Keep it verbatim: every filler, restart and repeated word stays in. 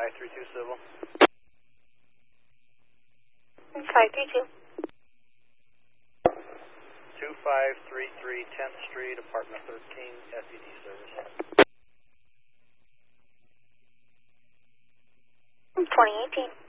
five three two Civil. five three two. two five three three tenth Street, Apartment thirteen, S E D service. twenty eighteen.